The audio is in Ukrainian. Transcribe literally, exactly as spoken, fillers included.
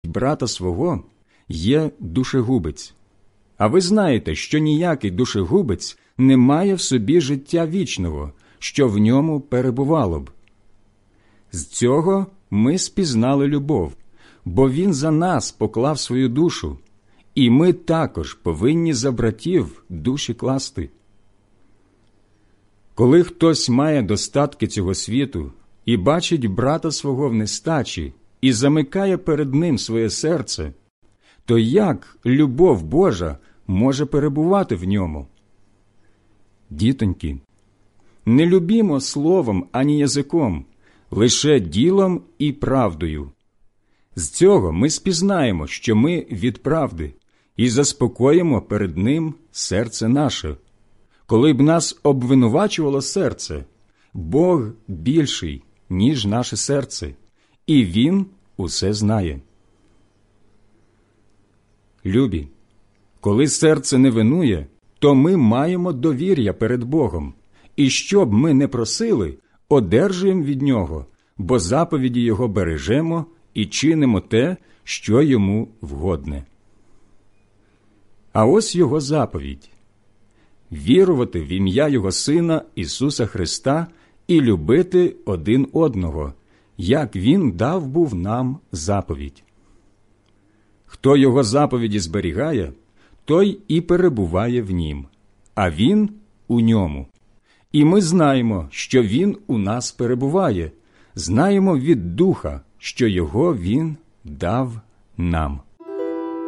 брата свого, є душегубець. А ви знаєте, що ніякий душегубець не має в собі життя вічного, що в ньому перебувало б. З цього ми спізнали любов, бо він за нас поклав свою душу, і ми також повинні за братів душі класти. Коли хтось має достатки цього світу і бачить брата свого в нестачі і замикає перед ним своє серце, то як любов Божа може перебувати в ньому? Дітоньки, не любімо словом ані язиком, лише ділом і правдою. З цього ми спізнаємо, що ми від правди, і заспокоїмо перед ним серце наше. Коли б нас обвинувачувало серце, Бог більший, ніж наше серце, і Він усе знає. Любі, коли серце не винує, то ми маємо довір'я перед Богом, і що б ми не просили, одержуємо від Нього, бо заповіді Його бережемо і чинимо те, що Йому вгодне. А ось Його заповідь – вірувати в ім'я Його Сина Ісуса Христа і любити один одного, як Він дав був нам заповідь. Хто Його заповіді зберігає, той і перебуває в Нім, а Він у ньому. І ми знаємо, що Він у нас перебуває, знаємо від Духа, що Його Він дав нам.